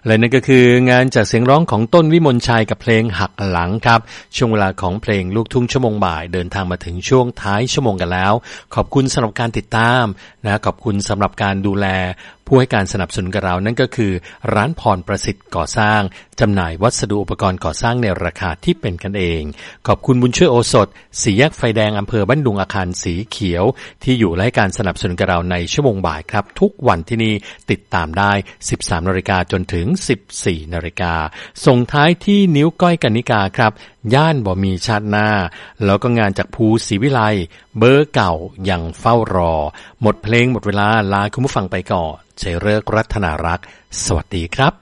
และนั่นก็คืองานจากเสียงร้องของต้นวิมลชัยกับเพลงหักหลังครับช่วงเวลาของเพลงลูกทุ่งชั่วโมงบ่ายเดินทางมาถึงช่วงท้ายชั่วโมงกันแล้วขอบคุณสำหรับการติดตามนะขอบคุณสำหรับการดูแลผู้ให้การสนับสนุนกับเรานั่นก็คือร้านพรประสิทธิ์ก่อสร้างจำหน่ายวัสดุอุปกรณ์ก่อสร้างในราคาที่เป็นกันเองขอบคุณบุญช่วยโอสถสี่แยกไฟแดงอำเภอบ้านดุงอาคารสีเขียวที่อยู่และให้การสนับสนุนกับเราในชั่วโมงบ่ายครับทุกวันที่นี่ติดตามได้ 13 นาฬิกาจนถึง 14 นาฬิกาส่งท้ายที่นิ้วก้อยกนิกาครับย่านบ่มีชาติหน้าแล้วก็งานจากภูศรีวิไลเบอร์เก่ายังเฝ้ารอหมดเพลงหมดเวลาลาคุณผู้ฟังไปก่อนชัยฤกษ์รัตนารักษ์สวัสดีครับ